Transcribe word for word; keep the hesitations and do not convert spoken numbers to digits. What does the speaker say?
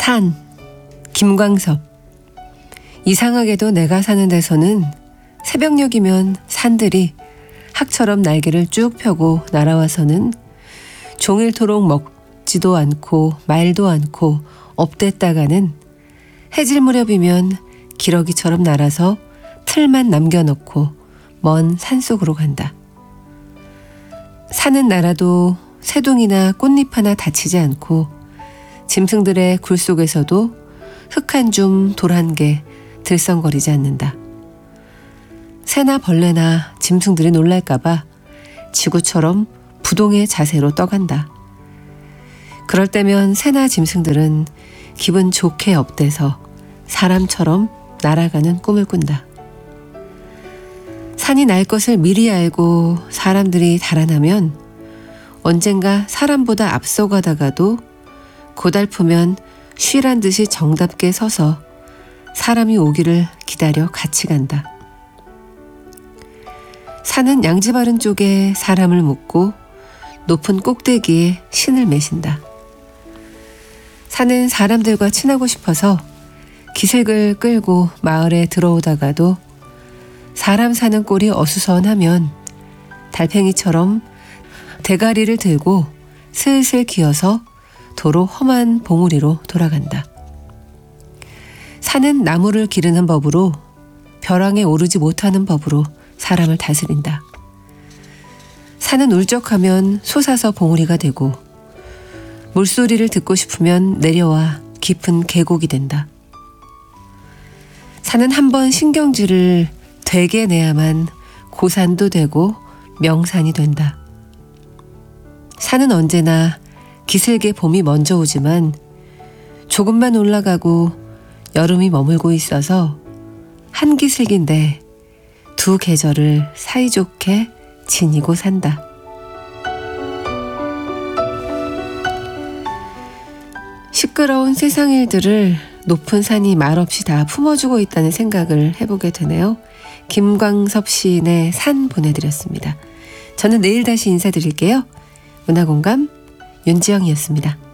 산, 김광섭. 이상하게도 내가 사는 데서는 새벽녘이면 산들이 학처럼 날개를 쭉 펴고 날아와서는 종일토록 먹지도 않고 말도 않고 업됐다가는 해질 무렵이면 기러기처럼 날아서 틀만 남겨놓고 먼 산속으로 간다. 산은 날아도 새둥이나 꽃잎 하나 다치지 않고 짐승들의 굴 속에서도 흙 한 줌 돌 한 개 들썩거리지 않는다. 새나 벌레나 짐승들이 놀랄까봐 지구처럼 부동의 자세로 떠간다. 그럴 때면 새나 짐승들은 기분 좋게 업돼서 사람처럼 날아가는 꿈을 꾼다. 산이 날 것을 미리 알고 사람들이 달아나면 언젠가 사람보다 앞서가다가도 고달프면 쉬란 듯이 정답게 서서 사람이 오기를 기다려 같이 간다. 산은 양지바른 쪽에 사람을 묻고 높은 꼭대기에 신을 매신다. 산은 사람들과 친하고 싶어서 기색을 끌고 마을에 들어오다가도 사람 사는 꼴이 어수선하면 달팽이처럼 대가리를 들고 슬슬 기어서 도로 험한 봉우리로 돌아간다. 산은 나무를 기르는 법으로 벼랑에 오르지 못하는 법으로 사람을 다스린다. 산은 울적하면 솟아서 봉우리가 되고 물소리를 듣고 싶으면 내려와 깊은 계곡이 된다. 산은 한번 신경질을 되게 내야만 고산도 되고 명산이 된다. 산은 언제나 기슭에 봄이 먼저 오지만 조금만 올라가고 여름이 머물고 있어서 한 기슭인데 두 계절을 사이좋게 지니고 산다. 시끄러운 세상 일들을 높은 산이 말없이 다 품어주고 있다는 생각을 해보게 되네요. 김광섭 시인의 산 보내드렸습니다. 저는 내일 다시 인사드릴게요. 문화공감 윤지영이었습니다.